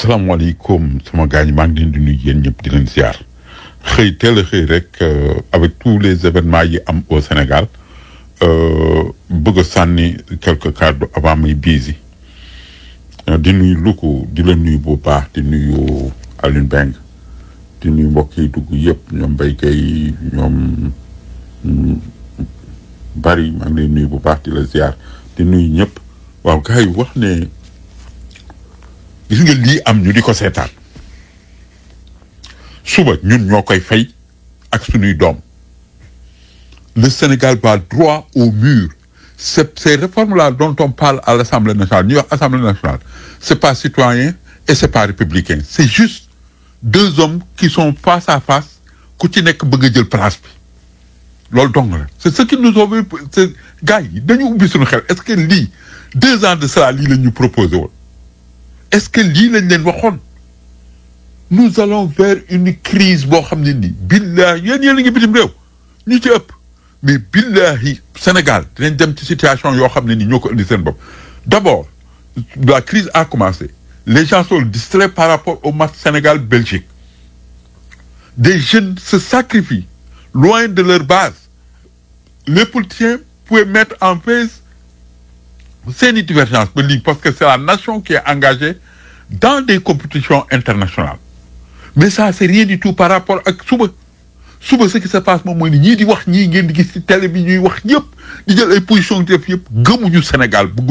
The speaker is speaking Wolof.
salaamaaleykum sama gars yi maa ngi leen di nuyu yéen ñëpp di leen ziar xëy teel a xëy rek avec tous les événements yi am au Sénégal bëgg a sànni quelques kàddu avant muy busy di nuyu Louga di la nuyu bu baax di nuyu Alioune Mbengue di nuyu mbokk yi dugg yëpp ñoom Mbaye Gueye ñoom bari maa ngi leen nuyu bu baax di la ziar di nuyu ñëpp waaw gars yi wax ne. gis nga lii am ñu di ko seetaan suba ñun ñoo koy fay ak suñuy doom le Sénégal va droit au mur ces réformes-là dont on parle à l'Assemblée nationale ñuy wax Assemblée nationale c'est pas citoyen et c'est pas républicain c'est juste deux hommes qui sont face à face ku ci nekk bëgg a jël place bi loolu dong la c'est ce qui nous ont c'est gars yi dañu ubbi suñu xel est-ce que lii 2 ans de cela lii la ñu proposé woon est-ce que lii lañ leen waxoon nous allons vers une crise boo xam ne nii billahi yéen a ngi bitim réew ñu ci ëpp mais billahi Sénégal dinañ dem ci situation yoo xam ne nii ñoo ko indi seen bopp d'abord la crise a commencé les gens sont distraits par rapport au match Sénégal-Belgique des jeunes se sacrifient loin de leur base les politiciens pouvaient mettre en phase c'est une divergence parce que c'est la nation qui est engagée dans des compétitions internationales mais ça c'est rien du tout par rapport ak suba ce qui se passe moom mooy ni ñii di wax ñii ngeen di gis ci télé bi ñuy wax ñëpp di jël ay positions def yëpp gëmuñu Sénégal